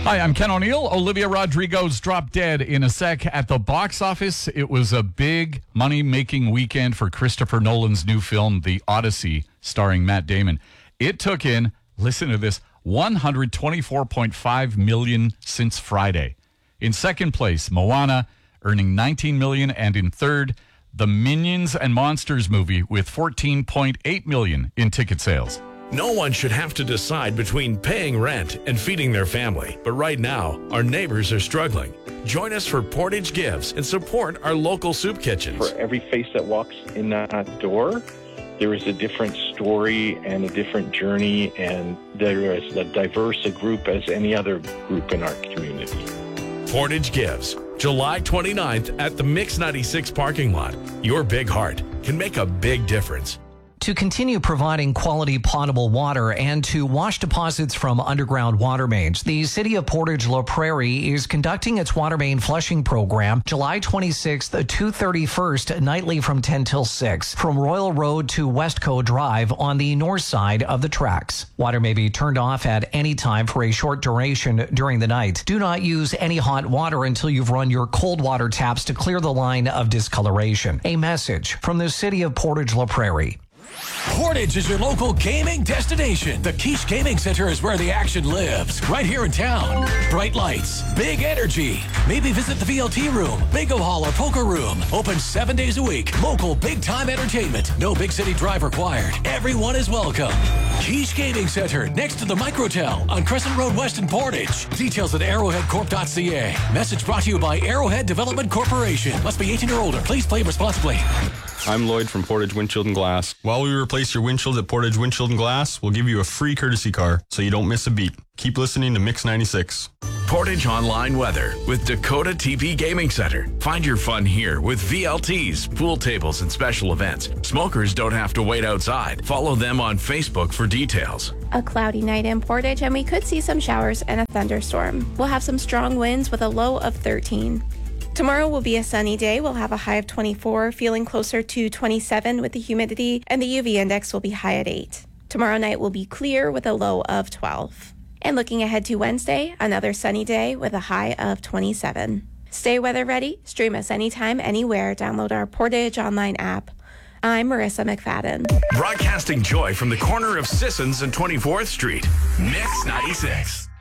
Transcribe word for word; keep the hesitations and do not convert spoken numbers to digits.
Hi, I'm Ken O'Neill. Olivia Rodrigo's Drop Dead in a sec. At the box office, it was a big money-making weekend for Christopher Nolan's new film, The Odyssey, starring Matt Damon. It took in, listen to this, one hundred twenty-four point five million dollars since Friday. In second place, Moana, earning nineteen million dollars, and in third, the Minions and Monsters movie with fourteen point eight million dollars in ticket sales. No one should have to decide between paying rent and feeding their family. But right now, our neighbors are struggling. Join us for Portage Gives and support our local soup kitchens. For every face that walks in that door, there is a different story and a different journey, and there is as diverse a group as any other group in our community. Portage Gives, July twenty-ninth at the Mix ninety-six parking lot. Your big heart can make a big difference. To continue providing quality potable water and to wash deposits from underground water mains, the City of Portage La Prairie is conducting its water main flushing program July twenty-sixth to thirty-first, nightly from ten till six, from Royal Road to Westco Drive on the north side of the tracks. Water may be turned off at any time for a short duration during the night. Do not use any hot water until you've run your cold water taps to clear the line of discoloration. A message from the City of Portage La Prairie. Portage is your local gaming destination. The Quiche Gaming Center is where the action lives, right here in town. Bright lights, big energy. Maybe visit the V L T room, bingo hall, or poker room. Open seven days a week. Local big-time entertainment. No big city drive required. Everyone is welcome. Quiche Gaming Center, next to the Microtel on Crescent Road West in Portage. Details at arrowhead corp dot c a. Message brought to you by Arrowhead Development Corporation. Must be eighteen or older. Please play responsibly. I'm Lloyd from Portage Windshield and Glass. While we replace your windshield at Portage Windshield and Glass, we'll give you a free courtesy car so you don't miss a beat. Keep listening to Mix ninety-six. Portage Online Weather with Dakota T P Gaming Center. Find your fun here with V L Ts, pool tables, and special events. Smokers don't have to wait outside. Follow them on Facebook for details. A cloudy night in Portage, and we could see some showers and a thunderstorm. We'll have some strong winds with a low of thirteen. Tomorrow will be a sunny day. We'll have a high of twenty-four, feeling closer to twenty-seven with the humidity, and the U V index will be high at eight. Tomorrow night will be clear with a low of twelve. And looking ahead to Wednesday, another sunny day with a high of twenty-seven. Stay weather ready. Stream us anytime, anywhere. Download our Portage Online app. I'm Marissa McFadden. Broadcasting joy from the corner of Sissons and twenty-fourth Street. Mix ninety-six.